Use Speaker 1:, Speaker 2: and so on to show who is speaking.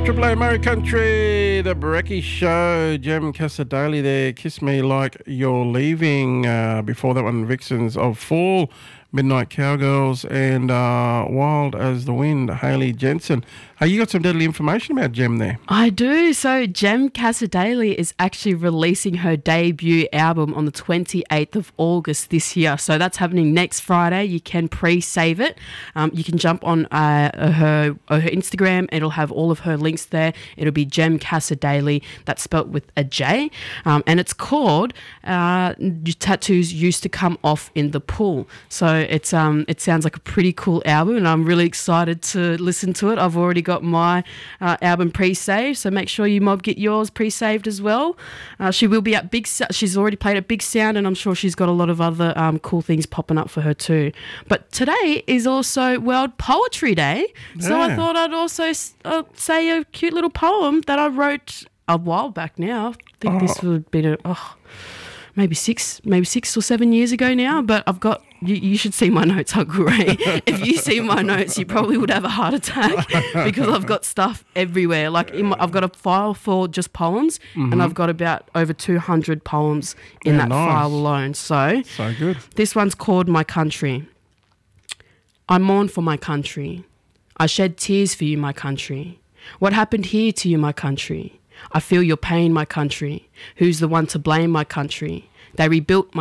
Speaker 1: Triple A Murray Country, the Brekkie Show, Jem Casadali there, Kiss Me Like You're Leaving. Before that one, Vixens of Fall, Midnight Cowgirls, and Wild as the Wind, Hayley Jensen. You got some deadly information about Jem there.
Speaker 2: I do. So Jem Casadali is actually releasing her debut album on the 28th of August this year. So that's happening next Friday. You can pre-save it. You can jump on her Instagram. It'll have all of her links there. It'll be Jem Casadali. That's spelt with a J. And it's called Tattoos Used to Come Off in the Pool. So it sounds like a pretty cool album, and I'm really excited to listen to it. I've already got my album pre-saved, so make sure you get yours pre-saved as well. She will be at she's already played at Big Sound, and I'm sure she's got a lot of other cool things popping up for her too. But today is also World Poetry Day, so I thought I'd also say a cute little poem that I wrote a while back now. I think this would have been maybe 6 or 7 years ago now, but I've got, you should see my notes are great. If you see my notes, you probably would have a heart attack because I've got stuff everywhere. Like I've got a file for just poems, and I've got about over 200 poems in that file alone. So
Speaker 1: good.
Speaker 2: This one's called My Country. I mourn for my country. I shed tears for you, my country. What happened here to you, my country? I feel your pain, my country. Who's the one to blame, my country? They rebuilt my